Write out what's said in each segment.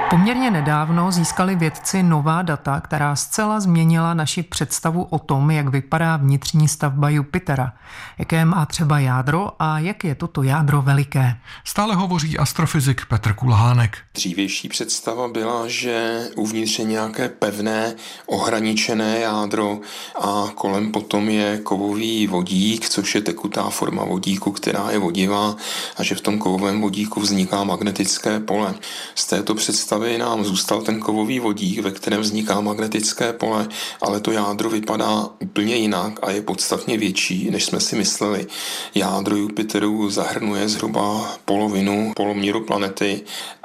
Poměrně nedávno získali vědci nová data, která zcela změnila naši představu o tom, jak vypadá vnitřní stavba Jupitera, jaké má třeba jádro a jak je toto jádro veliké. Stále hovoří astrofyzik Petr Kulhánek. Dřívější představa byla, že uvnitř je nějaké pevné, ohraničené jádro a kolem potom je kovový vodík, což je tekutá forma vodíku, která je vodivá, a že v tom kovovém vodíku vzniká magnetické pole. Z této představy nám zůstal ten kovový vodík, ve kterém vzniká magnetické pole, ale to jádro vypadá úplně jinak a je podstatně větší, než jsme si mysleli. Jádro Jupiteru zahrnuje zhruba polovinu poloměru planety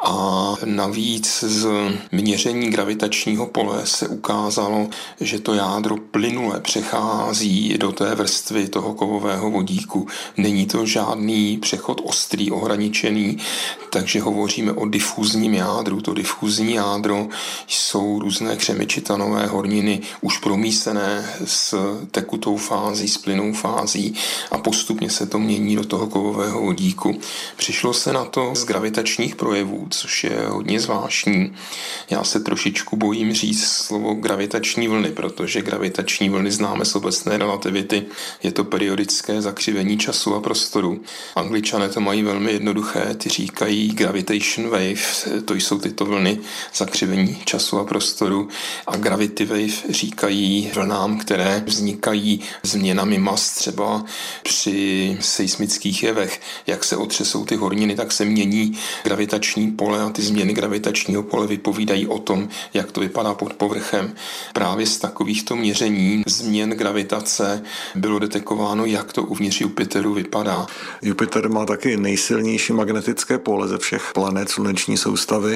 a navíc z měření gravitačního pole se ukázalo, že to jádro plynule přechází do té vrstvy toho kovového vodíku. Není to žádný přechod ostrý, ohraničený, takže hovoříme o difúzním jádru. To difúzní jádro jsou různé křemičitanové horniny už promísené s tekutou fází, s plynnou fází a postupně se to mění do toho kovového vodíku. Přišlo se na to z gravitačních projevů, což je hodně zvláštní. Já se trošičku bojím říct slovo gravitační vlny, protože gravitační vlny známe z obecné relativity. Je to periodické zakřivení času a prostoru. Angličané to mají velmi jednoduché, ty říkají gravitation wave, to jsou tyto vlny zakřivení času a prostoru, a gravity wave říkají vlnám, které vznikají změnami mas, třeba při seismických jevech. Jak se otřesou ty horniny, tak se mění gravitační pole a ty změny gravitačního pole vypovídají o tom, jak to vypadá pod povrchem. Právě z takovýchto měření změn gravitace bylo detekováno, jak to uvnitř Jupiteru vypadá. Jupiter má taky nejsilnější magnetické pole ze všech planet sluneční soustavy.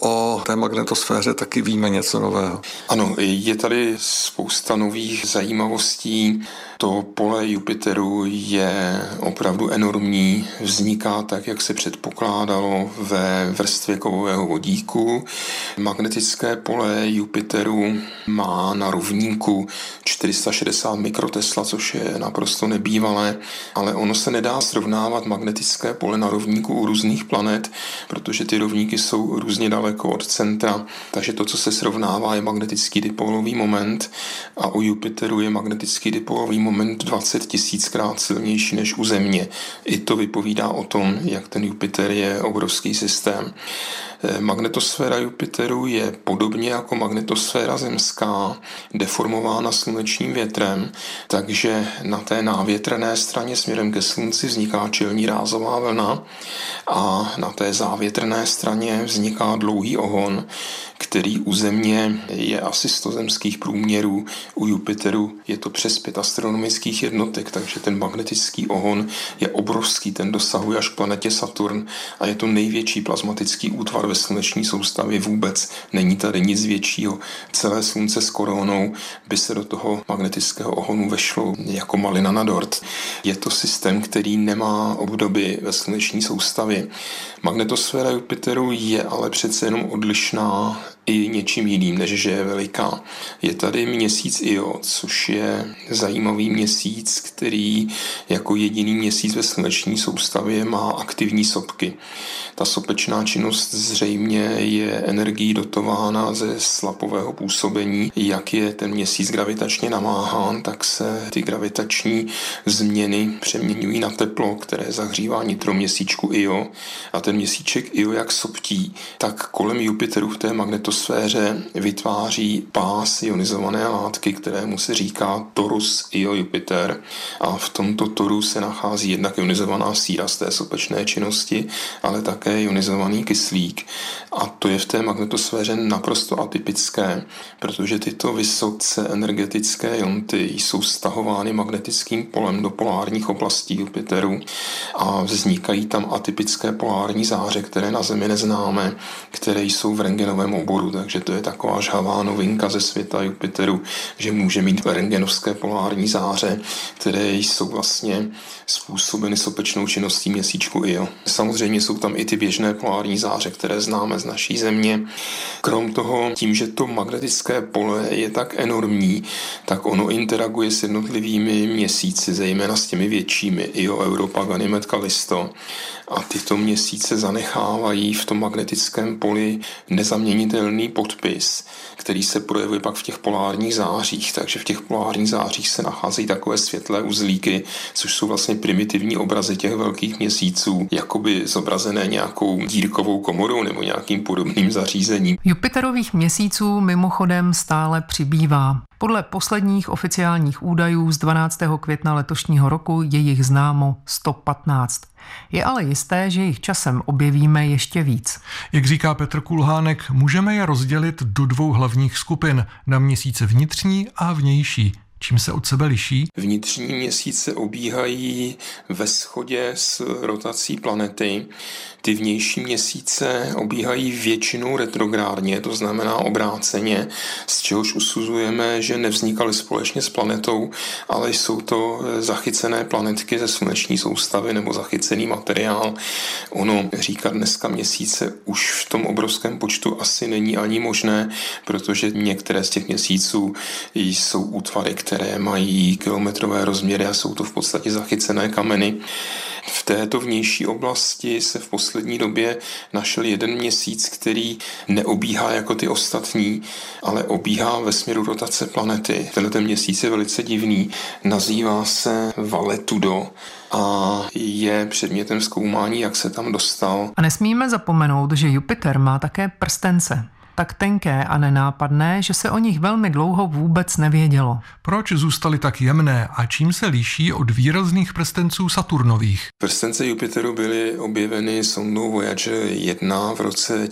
O té magnetosféře taky víme něco nového. Ano, je tady spousta nových zajímavostí. To pole Jupiteru je opravdu enormní, vzniká tak, jak se předpokládalo ve vrstvě kovového vodíku. Magnetické pole Jupiteru má na rovníku 460 mikrotesla, což je naprosto nebývalé, ale ono se nedá srovnávat magnetické pole na rovníku u různých planet, protože ty rovníky jsou různě daleko od centra, takže to, co se srovnává, je magnetický dipolový moment a u Jupiteru je magnetický dipolový moment 20 000krát silnější než u Země. I to vypovídá o tom, jak ten Jupiter je obrovský systém. Magnetosféra Jupiteru je podobně jako magnetosféra zemská deformována slunečním větrem, takže na té návětrné straně směrem ke Slunci vzniká čelní rázová vlna a na té závětrné straně vzniká dlouhý ohon, který u Země je asi 100 zemských průměrů, u Jupiteru je to přes 5 astronomických jednotek, takže ten magnetický ohon je obrovský, ten dosahuje až k planetě Saturn a je to největší plazmatický útvar ve sluneční soustavě vůbec. Není tady nic většího. Celé Slunce s koronou by se do toho magnetického ohonu vešlo jako malina na dort. Je to systém, který nemá obdoby ve sluneční soustavě. Magnetosféra Jupiteru je ale přece jenom odlišná i něčím jiným, než že je veliká. Je tady měsíc Io, což je zajímavý měsíc, který jako jediný měsíc ve sluneční soustavě má aktivní sopky. Ta sopečná činnost zřejmě je energií dotována ze slapového působení. Jak je ten měsíc gravitačně namáhán, tak se ty gravitační změny přeměňují na teplo, které zahřívá nitro měsíčku Io. A ten měsíček Io, jak soptí, tak kolem Jupiteru v té magnetosféře vytváří pás ionizované látky, kterému se říká torus Io Jupiter. A v tomto toru se nachází jednak ionizovaná síra z té sopečné činnosti, ale také ionizovaný kyslík. A to je v té magnetosféře naprosto atypické, protože tyto vysoce energetické ionty jsou stahovány magnetickým polem do polárních oblastí Jupiteru a vznikají tam atypické polární záře, které na Zemi neznáme, které jsou v rentgenovém oboru, takže to je taková žhavá novinka ze světa Jupiteru, že může mít rentgenovské polární záře, které jsou vlastně způsobeny sopečnou činností měsíčku Io. Samozřejmě jsou tam i ty běžné polární záře, které známe z naší Země. Krom toho, tím, že to magnetické pole je tak enormní, tak ono interaguje s jednotlivými měsíci, zejména s těmi většími, Io, Europa, Ganymed, Callisto. a tyto měsíce zanechávají v tom magnetickém poli nezaměnitelný podpis, který se projevuje pak v těch polárních zářích. Takže v těch polárních zářích se nacházejí takové světlé uzlíky, což jsou vlastně primitivní obrazy těch velkých měsíců, jakoby zobrazené nějakou dírkovou komorou nebo nějakým podobným zařízením. Jupiterových měsíců mimochodem stále přibývá. Podle posledních oficiálních údajů z 12. května letošního roku je jich známo 115. Je ale jisté, že jich časem objevíme ještě víc. Jak říká Petr Kulhánek, můžeme je rozdělit do dvou hlavních skupin, na měsíce vnitřní a vnější. Čím se od sebe liší? Vnitřní měsíce obíhají ve shodě s rotací planety. Ty vnější měsíce obíhají většinou retrográdně, to znamená obráceně, z čehož usuzujeme, že nevznikaly společně s planetou, ale jsou to zachycené planetky ze sluneční soustavy nebo zachycený materiál. Ono říkat dneska měsíce už v tom obrovském počtu asi není ani možné, protože některé z těch měsíců jsou útvary, které mají kilometrové rozměry a jsou to v podstatě zachycené kameny. V této vnější oblasti se v poslední době našel jeden měsíc, který neobíhá jako ty ostatní, ale obíhá ve směru rotace planety. Tenhle měsíc je velice divný, nazývá se Valetudo a je předmětem zkoumání, jak se tam dostal. A nesmíme zapomenout, že Jupiter má také prstence. Tak tenké a nenápadné, že se o nich velmi dlouho vůbec nevědělo. Proč zůstaly tak jemné a čím se liší od výrazných prstenců Saturnových? Prstence Jupiteru byly objeveny sondou Voyager 1 v roce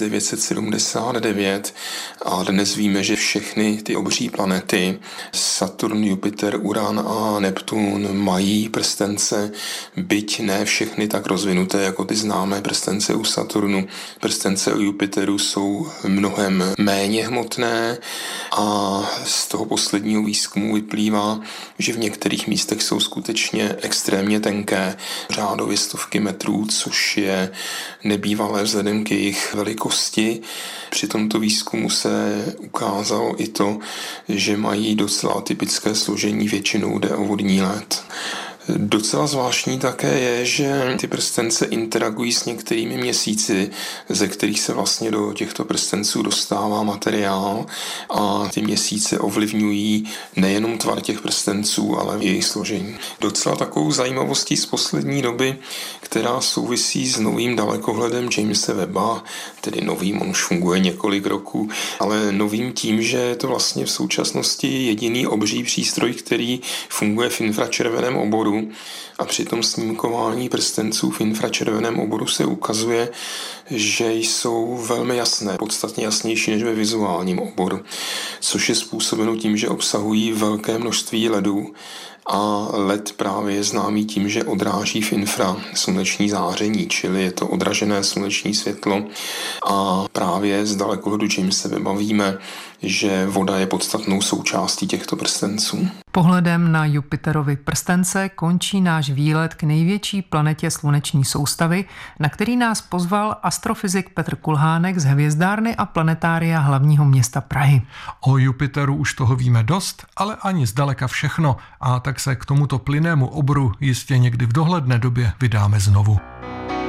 1979 a dnes víme, že všechny ty obří planety Saturn, Jupiter, Uran a Neptun mají prstence, byť ne všechny tak rozvinuté jako ty známé prstence u Saturnu. Prstence u Jupiteru jsou mnohem méně hmotné a z toho posledního výzkumu vyplývá, že v některých místech jsou skutečně extrémně tenké, řádově stovky metrů, což je nebývalé vzhledem k jejich velikosti. Při tomto výzkumu se ukázalo i to, že mají docela atypické složení, většinou jde o vodní led. Docela zvláštní také je, že ty prstence interagují s některými měsíci, ze kterých se vlastně do těchto prstenců dostává materiál a ty měsíce ovlivňují nejenom tvar těch prstenců, ale i jejich složení. Docela takovou zajímavostí z poslední doby, která souvisí s novým dalekohledem Jamese Webba, tedy novým, on už funguje několik roků, ale novým tím, že je to vlastně v současnosti jediný obří přístroj, který funguje v infračerveném oboru. A při tom snímkování prstenců v infračerveném oboru se ukazuje, že jsou velmi jasné, podstatně jasnější než ve vizuálním oboru, což je způsobeno tím, že obsahují velké množství ledů a led právě je známý tím, že odráží v infra sluneční záření, čili je to odražené sluneční světlo a právě z dalekohledu Jamese Webba víme, že voda je podstatnou součástí těchto prstenců. Pohledem na Jupiterovy prstence končí náš výlet k největší planetě sluneční soustavy, na který nás pozval astrofyzik Petr Kulhánek z hvězdárny a planetária hlavního města Prahy. O Jupiteru už toho víme dost, ale ani zdaleka všechno, a tak se k tomuto plynnému oboru jistě někdy v dohledné době vydáme znovu.